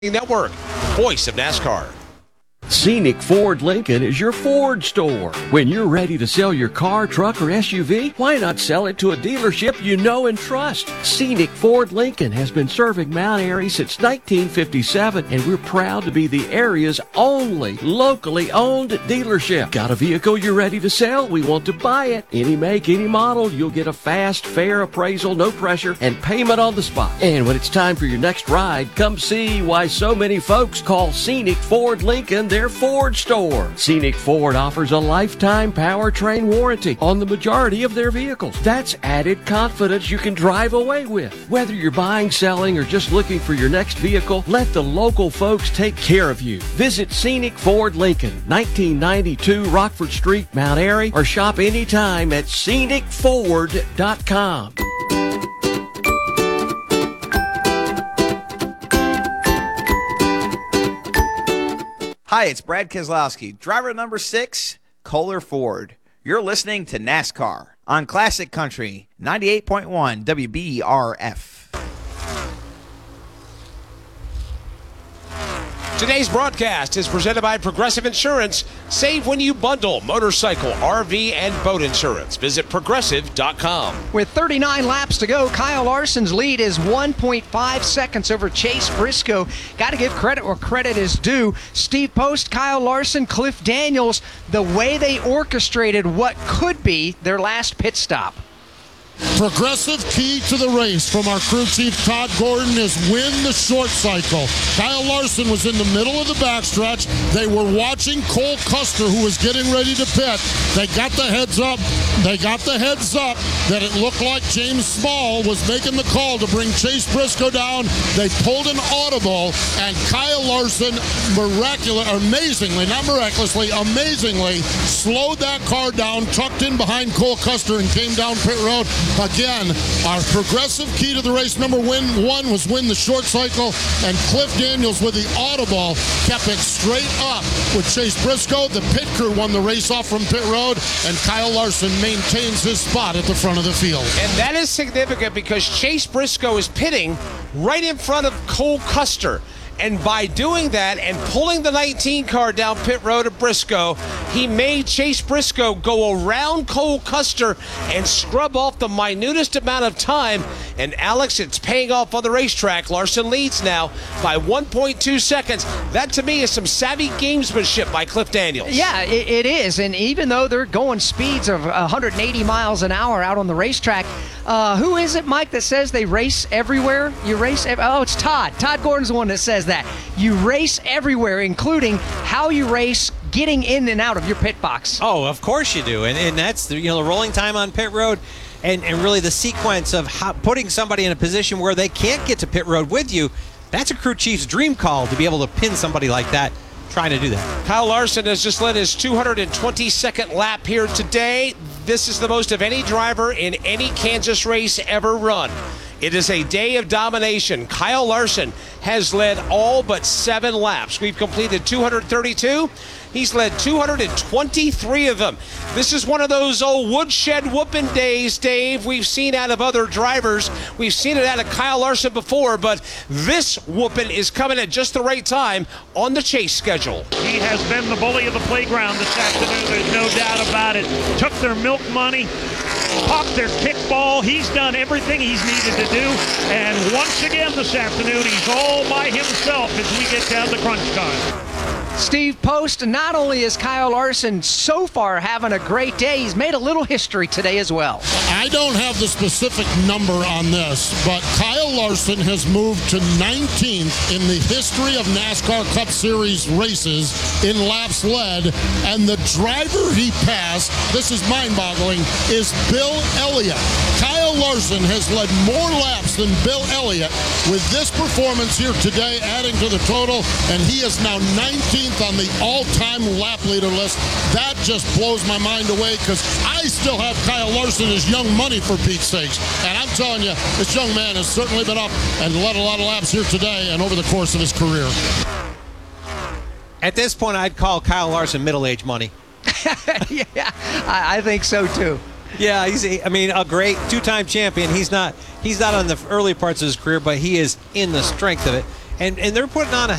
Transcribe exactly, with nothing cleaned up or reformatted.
Network, voice of NASCAR. Scenic Ford Lincoln is your Ford store. When you're ready to sell your car, truck, or S U V, why not sell it to a dealership you know and trust? Scenic Ford Lincoln has been serving Mount Airy since nineteen fifty-seven, and we're proud to be the area's only locally owned dealership. Got a vehicle you're ready to sell? We want to buy it. Any make, any model, you'll get a fast, fair appraisal, no pressure, and payment on the spot. And when it's time for your next ride, come see why so many folks call Scenic Ford Lincoln their Ford store. Scenic Ford offers a lifetime powertrain warranty on the majority of their vehicles. That's added confidence you can drive away with. Whether you're buying, selling, or just looking for your next vehicle, let the local folks take care of you. Visit Scenic Ford Lincoln, nineteen ninety-two Rockford Street, Mount Airy, or shop anytime at scenic ford dot com. Hi, it's Brad Keselowski, driver number six, Kohler Ford. You're listening to NASCAR on Classic Country ninety-eight point one W B E R F. Today's broadcast is presented by Progressive Insurance. Save when you bundle motorcycle, R V, and boat insurance. Visit progressive dot com. With thirty-nine laps to go, Kyle Larson's lead is one point five seconds over Chase Briscoe. Got to give credit where credit is due. Steve Post, Kyle Larson, Cliff Daniels, the way they orchestrated what could be their last pit stop. Progressive key to the race from our crew chief Todd Gordon is win the short cycle. Kyle Larson was in the middle of the backstretch. They were watching Cole Custer, who was getting ready to pit. They got the heads up. They got the heads up that it looked like James Small was making the call to bring Chase Briscoe down. They pulled an audible, and Kyle Larson miraculous, amazingly, not miraculously, amazingly slowed that car down, tucked in behind Cole Custer, and came down pit road. Again, our progressive key to the race number win, one was win the short cycle, and Cliff Daniels with the audible kept it straight up with Chase Briscoe. The pit crew won the race off from pit road, and Kyle Larson maintains his spot at the front of the field. And that is significant because Chase Briscoe is pitting right in front of Cole Custer. And by doing that and pulling the nineteen car down pit road at Briscoe, he made Chase Briscoe go around Cole Custer and scrub off the minutest amount of time. And Alex, it's paying off on the racetrack. Larson leads now by one point two seconds. That to me is some savvy gamesmanship by Cliff Daniels. Yeah, it, it is. And even though they're going speeds of one hundred eighty miles an hour out on the racetrack, uh, who is it, Mike, that says they race everywhere? You race, ev- oh, it's Todd. Todd Gordon's the one that says that. You race everywhere, including how you race getting in and out of your pit box. Oh, of course you do. And, and that's the, you know, the rolling time on pit road and, and really the sequence of how, putting somebody in a position where they can't get to pit road with you. That's a crew chief's dream call to be able to pin somebody like that trying to do that. Kyle Larson has just led his two hundred twenty-second lap here today. This is the most of any driver in any Kansas race ever run. It is a day of domination. Kyle Larson has led all but seven laps. We've completed two hundred thirty-two. He's led two hundred twenty-three of them. This is one of those old woodshed whooping days, Dave, we've seen out of other drivers. We've seen it out of Kyle Larson before, but this whooping is coming at just the right time on the chase schedule. He has been the bully of the playground this afternoon. There's no doubt about it. Took their milk money, popped their kickball. He's done everything he's needed to do. And once again this afternoon, he's all by himself as we get down to crunch time. Steve Post, not only is Kyle Larson so far having a great day, he's made a little history today as well. I don't have the specific number on this, but Kyle Larson has moved to nineteenth in the history of NASCAR Cup Series races in laps led, and the driver he passed, this is mind-boggling, is Bill Elliott. Kyle Larson has led more laps than Bill Elliott with this performance here today, adding to the total, and he is now nineteenth on the all-time lap leader list. That just blows my mind away because I still have Kyle Larson as young money, for Pete's sakes. And I'm telling you, this young man has certainly been up and led a lot of laps here today and over the course of his career. At this point, I'd call Kyle Larson middle-aged money. Yeah, I, I think so too. Yeah, he's a, I mean, a great two-time champion. He's not he's not on the early parts of his career, but he is in the strength of it. and and they're putting on a